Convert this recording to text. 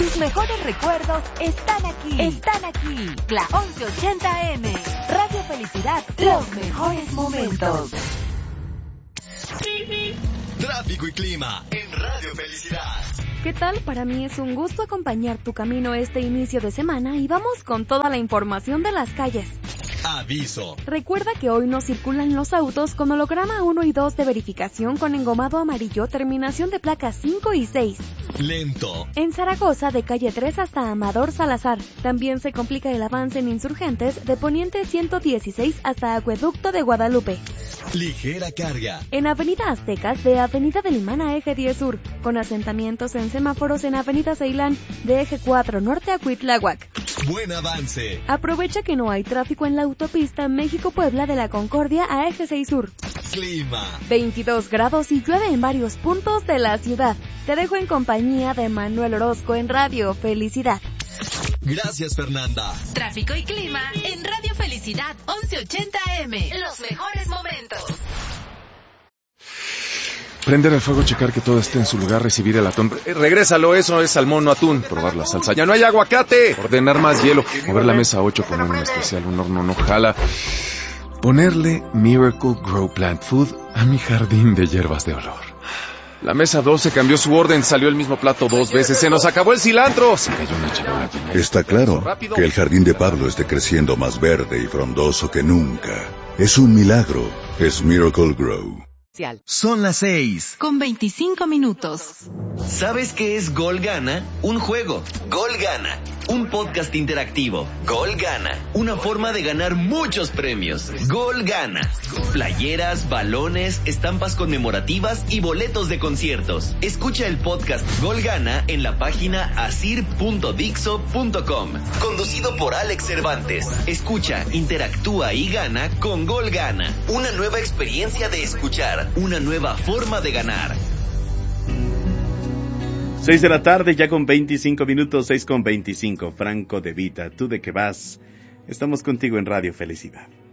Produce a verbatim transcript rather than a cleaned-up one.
Tus mejores recuerdos están aquí. Están aquí. La once ochenta eme. Radio Felicidad. Los mejores momentos. Tráfico y clima en Radio Felicidad. ¿Qué tal? Para mí es un gusto acompañar tu camino este inicio de semana y vamos con toda la información de las calles. Aviso. Recuerda que hoy no circulan los autos con holograma uno y dos de verificación con engomado amarillo, terminación de placas cinco y seis. Lento. En Zaragoza, de calle tres hasta Amador Salazar. También se complica el avance en Insurgentes, de Poniente ciento dieciséis hasta Acueducto de Guadalupe. Ligera carga. En Avenida Aztecas, de Avenida del Imán a Eje diez Sur, con asentamientos en semáforos en Avenida Ceilán, de Eje cuatro Norte a Cuitláhuac. Buen avance. Aprovecha que no hay tráfico en la autopista México-Puebla de la Concordia a Eje seis Sur. Clima. veintidós grados y llueve en varios puntos de la ciudad. Te dejo en compañía de Manuel Orozco en Radio Felicidad. Gracias, Fernanda. Tráfico y clima en Radio Felicidad once ochenta eme. Los mejores momentos. Prender el fuego, checar que todo esté en su lugar, recibir el atún. Eh, regrésalo, eso es salmón, no atún. Probar la salsa. ¡Ya no hay aguacate! Ordenar más hielo. Mover la mesa ocho, poner un especial, un horno no jala. Ponerle Miracle Grow Plant Food a mi jardín de hierbas de olor. La mesa doce cambió su orden, salió el mismo plato dos veces. ¡Se nos acabó el cilantro! Se cayó una charola llena. Está claro que el jardín de Pablo esté creciendo más verde y frondoso que nunca. Es un milagro. Es Miracle Grow. Son las seis. Con veinticinco minutos. ¿Sabes qué es Gol Gana? Un juego. Gol Gana. Un podcast interactivo. Gol Gana. Una forma de ganar muchos premios. Gol Gana. Playeras, balones, estampas conmemorativas y boletos de conciertos. Escucha el podcast Gol Gana en la página asir punto dixo punto com. Conducido por Alex Cervantes. Escucha, interactúa y gana con Gol Gana. Una nueva experiencia de escuchar. Una nueva forma de ganar. Seis de la tarde, ya con veinticinco minutos, seis con veinticinco. Franco De Vita, ¿tú de qué vas? Estamos contigo en Radio Felicidad.